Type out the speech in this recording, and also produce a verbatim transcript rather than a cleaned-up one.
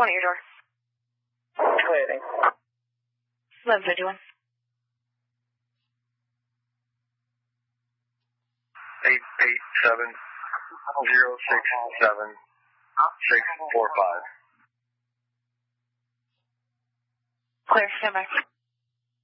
One at your door. Waiting. eleven fifty-one. Eight eight seven zero six seven six four five. Clear, stand by.